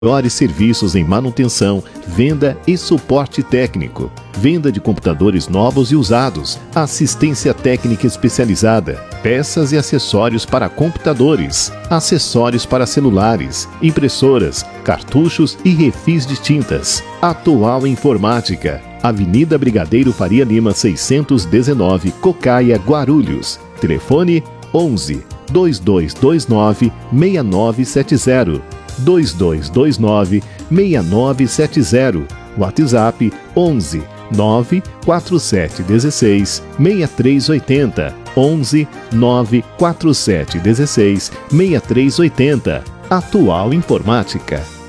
Melhores serviços em manutenção, venda e suporte técnico. Venda de computadores novos e usados. Assistência técnica especializada. Peças e acessórios para computadores. Acessórios para celulares, impressoras, cartuchos e refis de tintas. Atual Informática. Avenida Brigadeiro Faria Lima 619, Cocaia, Guarulhos. Telefone 11 2229 6970. 2229-6970. WhatsApp 11 94716 6380. 11 94716 6380. Atual Informática.